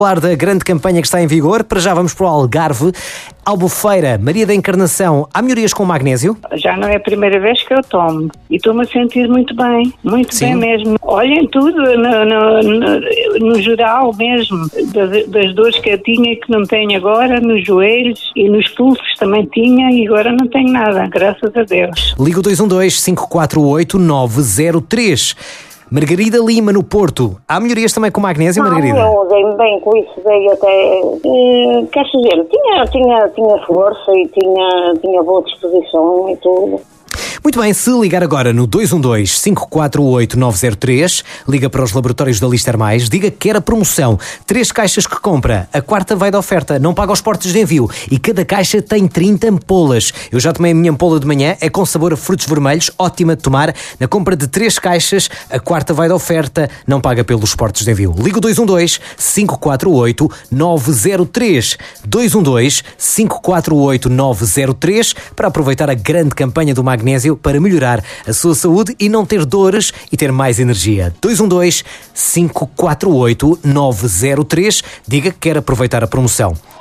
Falar da grande campanha que está em vigor. Para já vamos para o Algarve. Albufeira, Maria da Encarnação, há melhorias com magnésio? Já não é a primeira vez que eu tomo e estou-me a sentir muito bem, muito Sim. bem mesmo. Olhem tudo, no geral mesmo, das dores que eu tinha e que não tenho agora, nos joelhos e nos pulsos também tinha e agora não tenho nada, graças a Deus. Liga 212-548-903. Margarida Lima, no Porto. Há melhorias também com magnésio, Margarida? Não, dei-me bem com isso, dei até... quer dizer, tinha força e tinha boa disposição e tudo. Muito bem, se ligar agora no 212-548-903, liga para os laboratórios da Lister Mais, diga que quer a promoção. 3 caixas que compra, a quarta vai de oferta, não paga os portos de envio e cada caixa tem 30 ampolas. Eu já tomei a minha ampola de manhã, é com sabor a frutos vermelhos, ótima de tomar. Na compra de 3 caixas, a quarta vai de oferta, não paga pelos portos de envio. Liga 212-548-903. 212-548-903 para aproveitar a grande campanha do magnésio para melhorar a sua saúde e não ter dores e ter mais energia. 212-548-903. Diga que quer aproveitar a promoção.